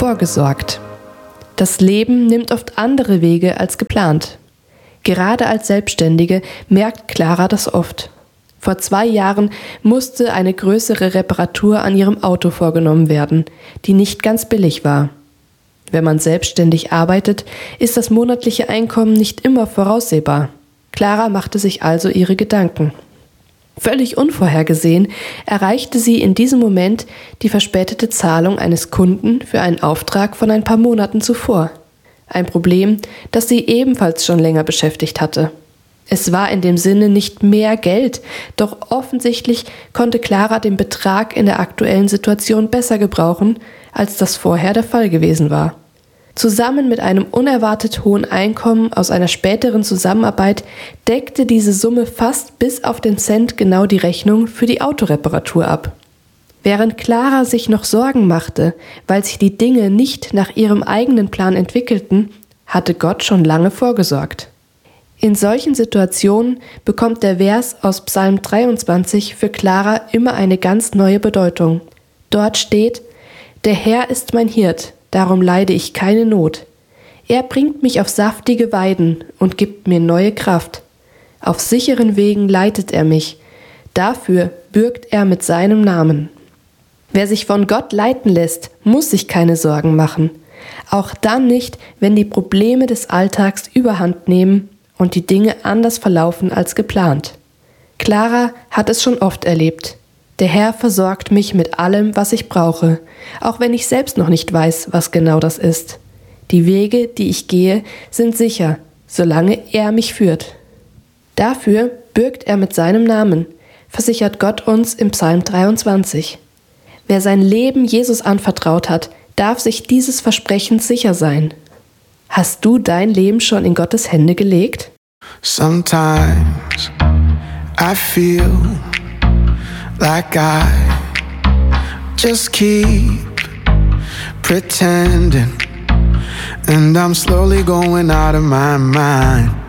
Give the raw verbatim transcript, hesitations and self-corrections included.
vorgesorgt. Das Leben nimmt oft andere Wege als geplant. Gerade als Selbstständige merkt Clara das oft. Vor zwei Jahren musste eine größere Reparatur an ihrem Auto vorgenommen werden, die nicht ganz billig war. Wenn man selbstständig arbeitet, ist das monatliche Einkommen nicht immer voraussehbar. Clara machte sich also ihre Gedanken. Völlig unvorhergesehen erreichte sie in diesem Moment die verspätete Zahlung eines Kunden für einen Auftrag von ein paar Monaten zuvor. Ein Problem, das sie ebenfalls schon länger beschäftigt hatte. Es war in dem Sinne nicht mehr Geld, doch offensichtlich konnte Clara den Betrag in der aktuellen Situation besser gebrauchen, als das vorher der Fall gewesen war. Zusammen mit einem unerwartet hohen Einkommen aus einer späteren Zusammenarbeit deckte diese Summe fast bis auf den Cent genau die Rechnung für die Autoreparatur ab. Während Clara sich noch Sorgen machte, weil sich die Dinge nicht nach ihrem eigenen Plan entwickelten, hatte Gott schon lange vorgesorgt. In solchen Situationen bekommt der Vers aus Psalm dreiundzwanzig für Clara immer eine ganz neue Bedeutung. Dort steht: Der Herr ist mein Hirt, darum leide ich keine Not. Er bringt mich auf saftige Weiden und gibt mir neue Kraft. Auf sicheren Wegen leitet er mich. Dafür bürgt er mit seinem Namen. Wer sich von Gott leiten lässt, muss sich keine Sorgen machen. Auch dann nicht, wenn die Probleme des Alltags überhand nehmen und die Dinge anders verlaufen als geplant. Clara hat es schon oft erlebt. Der Herr versorgt mich mit allem, was ich brauche, auch wenn ich selbst noch nicht weiß, was genau das ist. Die Wege, die ich gehe, sind sicher, solange er mich führt. Dafür bürgt er mit seinem Namen, versichert Gott uns im Psalm dreiundzwanzig. Wer sein Leben Jesus anvertraut hat, darf sich dieses Versprechens sicher sein. Hast du dein Leben schon in Gottes Hände gelegt? Sometimes I feel like I just keep pretending, and I'm slowly going out of my mind.